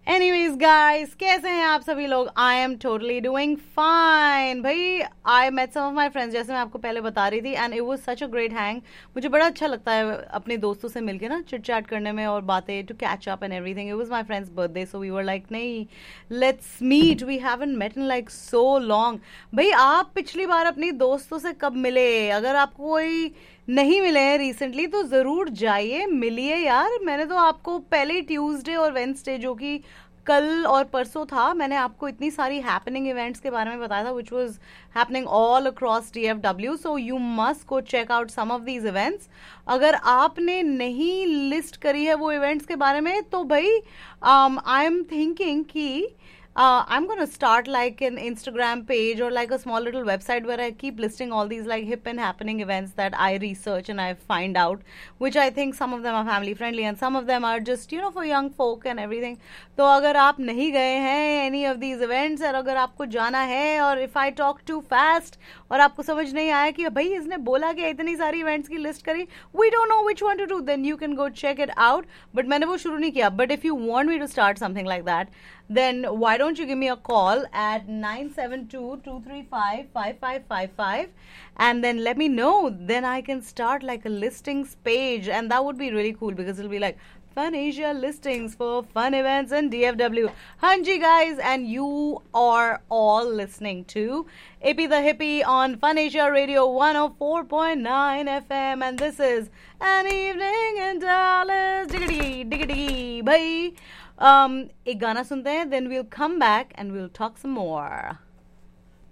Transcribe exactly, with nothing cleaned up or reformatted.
Anyways guys, कैसे हैं आप सभी लोग? I am totally doing fine भाई. I met some of my friends, जैसे मैं आपको पहले बता रही थी, and it was such a great hang. मुझे बड़ा अच्छा लगता है अपने दोस्तों से मिलके ना, चिट चैट करने में और बातें, to catch up and everything. It was my friends birthday, so we were like, नहीं, let's meet. We haven't met in like so long. भाई, आप पिछली बार अपनी दोस्तों से कब मिले? अगर आपको कोई नहीं मिले हैं रिसेंटली तो जरूर जाइए, मिलिए यार. मैंने तो आपको पहले ही ट्यूसडे और वेंसडे, जो कि कल और परसों था, मैंने आपको इतनी सारी हैपनिंग इवेंट्स के बारे में बताया था, which was happening all across डीएफडब्ल्यू. So you must go check out some of these events. अगर आपने नहीं लिस्ट करी है वो इवेंट्स के बारे में, तो भाई आई एम थिंकिंग कि uh, I'm going to start like an Instagram page or like a small little website where I keep listing all these like hip and happening events that I research and I find out, which I think some of them are family friendly and some of them are just, you know, for young folk and everything. तो अगर आप नहीं गए हैं any of these events और अगर आपको जाना है, और if I talk too fast और आपको समझ नहीं आया कि भाई इसने बोला कि इतनी सारी events की list करी, we don't know which one to do, then you can go check it out. But मैंने वो शुरू नहीं किया. But if you want me to start something like that, then why don't you give me a call at nine seven two, two three five, five five five five and then let me know. Then I can start like a listings page, and that would be really cool because it'll be like Fun Asia listings for fun events in D F W. Hanji guys, and you are all listening to A P the Hippie on Fun Asia Radio one oh four point nine F M, and this is An Evening in Dallas. Diggity diggity bhai. Um, एक गाना सुनते हैं, then we'll come back and we'll talk some more.